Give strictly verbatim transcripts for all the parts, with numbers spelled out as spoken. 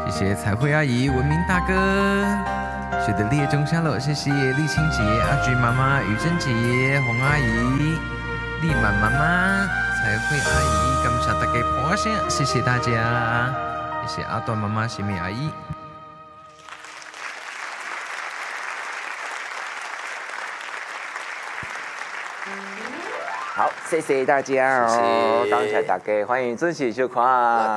谢谢彩绘阿姨、文明大哥，学的列中下楼，谢谢丽清姐、阿菊妈妈、于珍姐、洪阿姨、丽满妈妈、彩绘阿姨，感谢大家捧声，谢谢大家，谢谢阿段妈妈、谢美阿姨。 好，谢谢大家哦，感谢大家，欢迎准时收看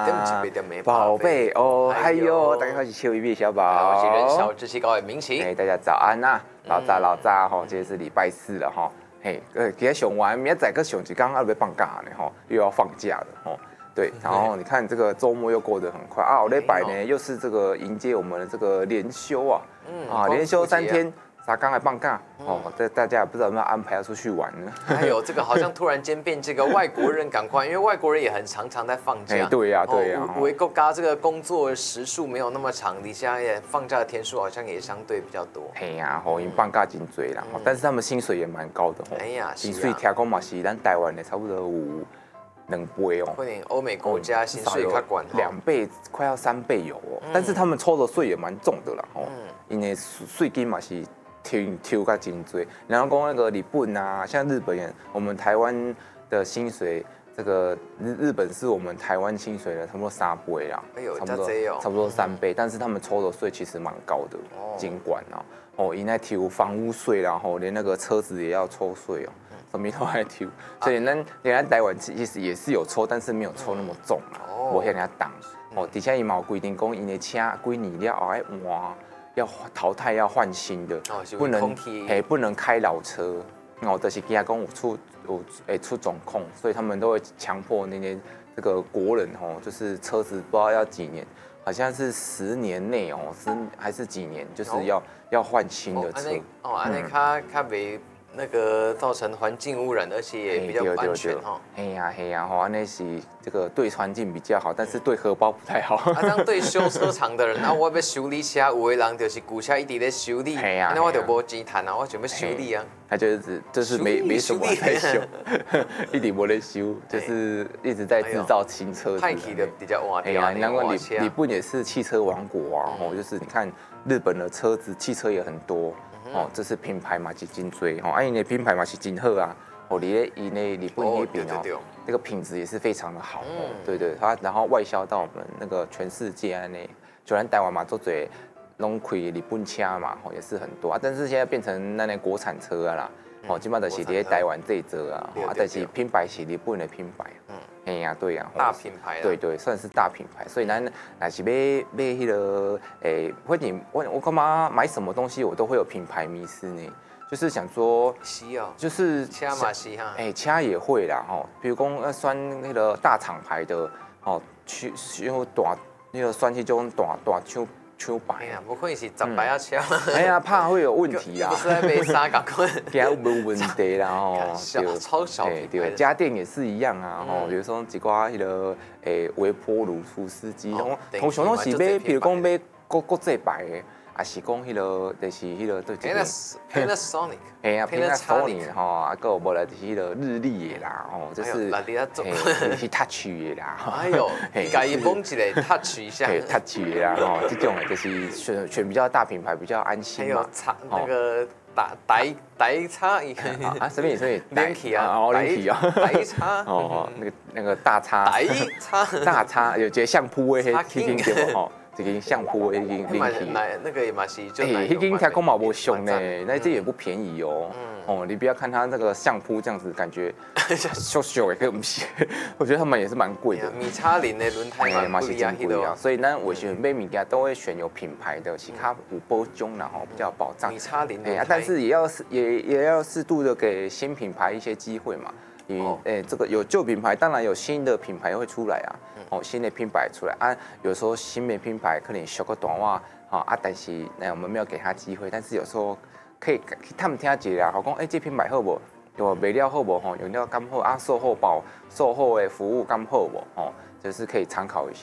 《宝贝哦》，还有大家好，是秋一碧小宝， 我是人小志气高的明奇， 哎，大家早安呐，老早老早哈，今天是礼拜四了哈，嘿，呃，今天上完，明仔个上一刚要被放假呢哈，又要放假了哈，对，然后你看这个周末又过得很快啊，礼拜呢又是这个迎接我们的这个连休啊，啊，连休三天。他刚才放假哦，这大家也不知道有没有安排要出去玩呢？ 还有这个好像突然间变这个外国人赶快，因为外国人也很常常在放假。 对呀，对呀。 维国家这个工作时数没有那么长，底下也放假的天数好像也相对比较多。 嘿呀，吼，因放假真多啦，但是他们薪水也蛮高的吼。 哎呀， 薪水听讲嘛是咱台湾的差不多有两倍哦。 可能欧美国家薪水较高， 两倍快要三倍有哦。但是他们抽的税也蛮重的啦，吼，因为税金嘛是。抽抽个真多，然后讲那个日本啊，像日本人，我们台湾的薪水，这个日日本是我们台湾薪水的差不多三倍啦， 哎呦， 差不多差不多三倍，但是他们抽的税其实蛮高的，尽管啊，哦，因为抽房屋税啦，吼，连那个车子也要抽税哦，什么都爱抽，所以咱连咱台湾其实也是有抽，但是没有抽那么重啦，我向人家挡，哦，底下伊嘛有规定讲，因的车几年了后爱换。要淘汰，要换新的， 哦、 不能哎，不能开老车。哦，就是惊讲有出有哎出状况，所以他们都会强迫那些这个国人哦，就是车子不知道要几年，好像是十年内哦，十还是几年，就是要、哦、要换新的车。 哦，安尼卡卡袂那个造成环境污染，而且也比较安全哈。 哎呀嘿呀，吼，安尼是这个对环境比较好，但是对荷包不太好。 啊，这样对修车厂的人，啊，我要修理车，有的人就是旧车一直在修理，那我就无钱赚啊，我想要修理啊。 他就是就是没没什么在修，一直没在修，就是一直在制造新车子。 派气的比较晚。 哎呀，难怪日日本也是汽车王国啊，哦，就是你看日本的车子，汽车也很多。哦，这是品牌嘛是真多哦，啊，因的品牌嘛是真好啊，哦，你咧以内日本那边哦，那个品质也是非常的好哦，对对，它然后外销到我们那个全世界啊内，就咱台湾嘛做最拢开日本车嘛，哦也是很多啊，但是现在变成那那国产车啊啦，哦，基本上就是伫台湾这一则啊，啊，但是品牌是日本的品牌，嗯。哎呀，对呀， 大品牌， 对对，算是大品牌，所以咱若是买买迄个，诶，或者我我干嘛买什么东西，我都会有品牌迷思呢？就是想说， 是哦， 就是车嘛是哈， 哎，车也会啦吼，比如讲要选那个大厂牌的，哦，去用大那个选迄种大大厂。手牌啊，不可能是十牌啊车。 哎呀，怕会有问题啊。 不是在被杀搞困。 给他无问题啦吼。 超小品对，家电也是一样啊吼，比如说一寡迄个诶微波炉、除湿机，通常拢是买，比如讲买国国际牌的。也是讲迄個，就是迄個對。 Panasonic， 嘿啊 ，Panasonic 吼，啊，個無來就是迄個日立的啦，吼，就是是 Touch 的啦。 哎呦，家己摸一個 Touch 一下。 對 ，Touch 的啦，吼，這種就是選選比較大品牌比較安心嘛。 還有那個大台台叉， 啊，什麼什麼？ 連起啊， 哦，連起啊， 台叉。 哦，那個那個大叉。 台叉。 大叉有一個相撲的迄聽到無吼？一根相撲的已經拎起， 那個也嘛是就， 哎，迄根聽講嘛無俗呢，那這也不便宜哦。哦，你不要看它那個相撲這樣子，感覺小小的，可不是？我覺得他們也是蠻貴的。 米叉林的輪胎嘛不一樣， 所以呢，我選買物件都會選有品牌的，其他有保障然後比較有保障。 米叉林， 哎，但是也要也也要適度的給新品牌一些機會嘛。因為哎，這個有舊品牌，當然有新的品牌會出來啊。哦，新的品牌出來啊，有時候新的品牌可能小個短襪，啊啊，但是那我們沒有給他機會，但是有時候可以他們聽下啦，好講哎，這品牌好不？有賣料好不？吼，用料剛好啊，售後保售後的服務剛好不？哦，就是可以參考一下。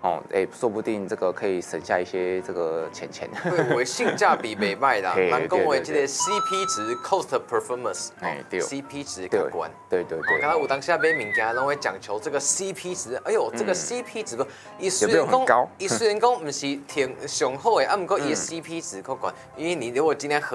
哦，哎，说不定这个可以省下一些这个钱钱。 对，我性价比袂歹啦，人讲话这个 C P 值 （cost performance）， 哎对 ，C P 值较高。 对对对。 刚刚有当下买物件，拢会讲求这个 C P 值。哎呦，这个 C P 值不，伊虽然讲，伊虽然讲不是挺上好的，啊，不过伊的 C P 值较高，因为你如果今天